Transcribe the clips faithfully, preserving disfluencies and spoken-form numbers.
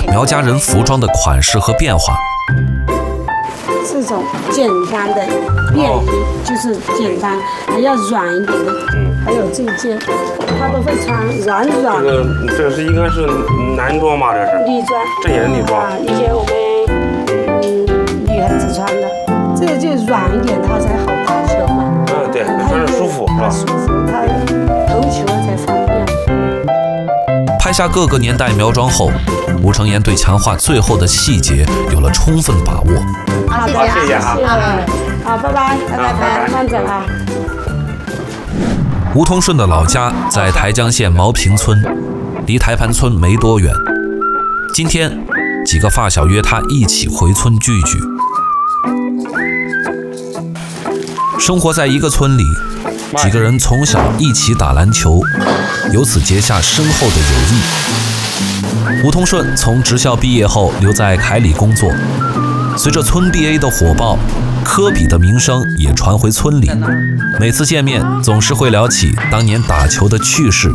苗家人服装的款式和变化。 这种简单的便衣就是简单，还要软一点的。嗯，还有这件，他都会穿软软的。 这个这是应该是男装吧？这是女装， 这也是女装。 啊，以前我们嗯女孩子穿的，这个就软一点，它才好打球嘛。 嗯，对，穿着舒服是吧？ 舒服，它投球才方便。 拍下各个年代苗装后，吴承言对强化最后的细节有了充分把握。 好的， 谢谢啊， 好，拜拜，拜拜，拜，慢走啊。 吴通顺的老家在台江县毛坪村，离台盘村没多远。今天，几个发小约他一起回村聚聚。生活在一个村里，几个人从小一起打篮球，由此结下深厚的友谊。吴通顺从职校毕业后留在凯里工作，随着村 B A 的火爆，科比的名声也传回村里。每次见面，总是会聊起当年打球的趣事。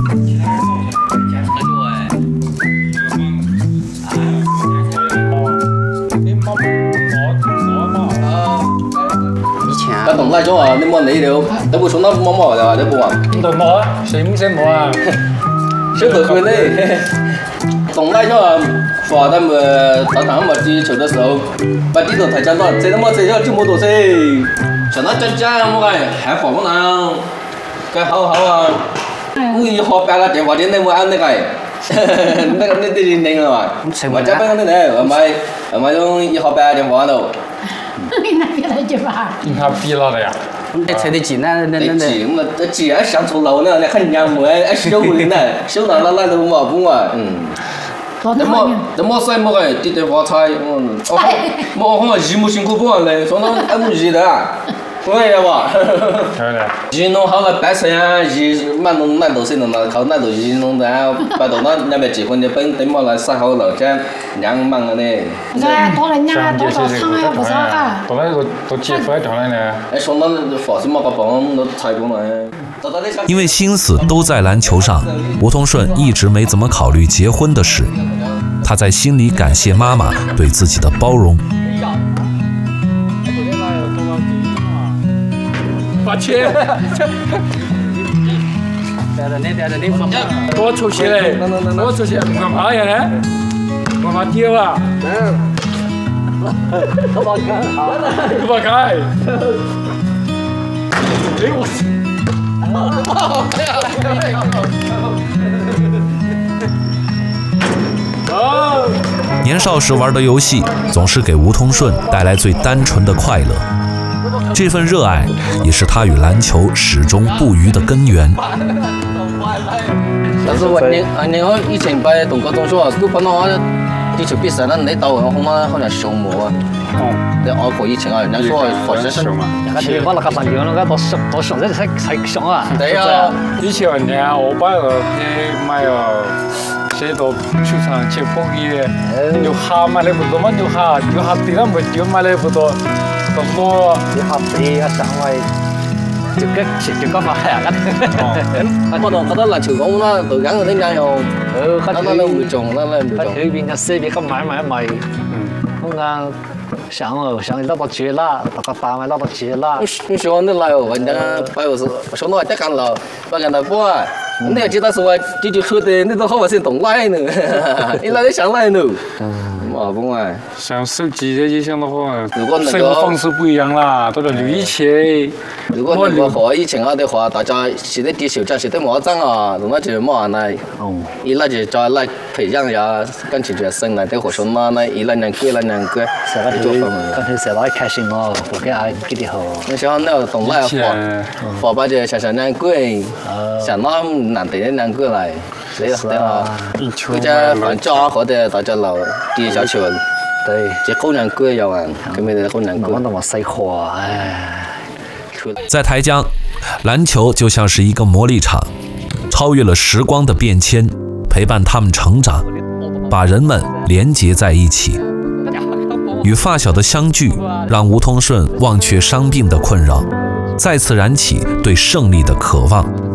cái tổng lai cho à nên món này đều nếu buổi xuống nó mò mò rồi đấy buồn đồ mò xí muốn xem mò à sẽ tự quên đấy tổng lai cho à phò ta mà tao thằng mà đi chơi đó sao bà đi từ thời gian đó chơi nó mà chơi cho chưa mua đồ xe cho nó chân cha mua cái hải phò món nào cái hậu hậu à ui họ bé là để vào đến đây mua ăn đây cái那个那这里那个嘛，我这边那那，我买我买种一号半点花头。 你那边来就吧？你看逼了的呀？ 这才得挤那那那那挤嘛，这挤还上错楼呢，那看人家没还修的呢，修到那那都冇不嘛，嗯。那么那么晒么个，地地发财，嗯，我我我日冇辛苦不嘞，说那还冇日的啊。对呀吧，日弄好了白色呀，日满弄那都是弄那靠那都日弄的，把到那那边结婚的本等么来晒好了，这娘忙了呢。 那多人家多少汤还不少啊？多那个都结婚掉了呢。 哎，说那发什么个帮都裁工了。 因为心思都在篮球上，吴通顺一直没怎么考虑结婚的事。他在心里感谢妈妈对自己的包容。 把钱，多出息嘞，多出息，干嘛呀嘞？干嘛丢啊？多少开？多少开？哎我年少时玩的游戏总是给吴通顺带来最单纯的快乐。这份热爱也是他与篮球始终不渝的根源。 但是我你你我以前在同高中说，如果那我地球比赛，那你到我可能好像上模啊。哦。你我过以前啊，人家说好像是嘛。 你我那个朋友那个都上都上这才才上啊。 对呀。 以前你看我把个你买了。谁都去场去蹦耶，有哈买来不多嘛，有哈有哈地那么就买来不多，不多。 有哈地啊，上来就个就个嘛呀， 个。我同覺得籃球講啦，度緊嗰啲人又，那那都會中，那那唔中。 佢邊個四邊咁買買買，咁啊想哦想攞到錢啦，大家打買攞到錢啦。 你說你來哦，人家擺我是，說我得幹了，把人家播。你要知道說這就說的，你都好像懂來呢，你來就想來呢，嘛不嘛。 像手機這些想的話， 如果那生活方式不一樣啦，都係以前。 如果那個和以前啊的話，大家是在地球上是在毛爭啊，那就冇那，伊那就再來培養呀，跟住就生來的學生嘛，那伊那年貴那年貴， 就做咁。跟住成日開心哦，我嘅愛幾啲好。 你想那懂來學，學把就想想年貴，想那難得的年貴來，所以的話，佢只反正或者大家留啲小球，對，這高年貴有啊，咁咪就高年貴。 我都冇細貨，唉。 在台江，篮球就像是一个魔力场，超越了时光的变迁，陪伴他们成长，把人们连结在一起。与发小的相聚，让吴通顺忘却伤病的困扰，再次燃起对胜利的渴望。